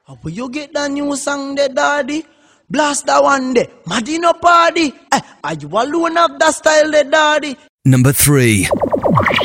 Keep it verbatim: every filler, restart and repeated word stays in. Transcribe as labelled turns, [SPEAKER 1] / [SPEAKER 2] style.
[SPEAKER 1] How will you get that new song there, daddy? Blast that one day. Madino party. Eh, are you alone of that style there, daddy?
[SPEAKER 2] Number three.